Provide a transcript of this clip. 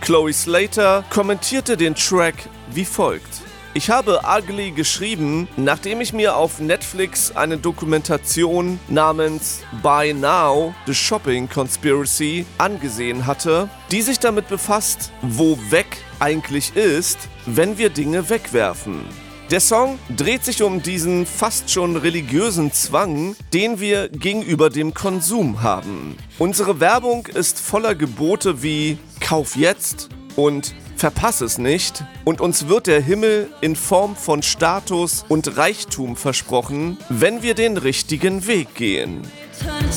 Chloe Slater kommentierte den Track wie folgt: Ich habe Ugly geschrieben, nachdem ich mir auf Netflix eine Dokumentation namens Buy Now, The Shopping Conspiracy angesehen hatte, die sich damit befasst, wo weg eigentlich ist, wenn wir Dinge wegwerfen. Der Song dreht sich um diesen fast schon religiösen Zwang, den wir gegenüber dem Konsum haben. Unsere Werbung ist voller Gebote wie Kauf jetzt und Verpass es nicht, und uns wird der Himmel in Form von Status und Reichtum versprochen, wenn wir den richtigen Weg gehen.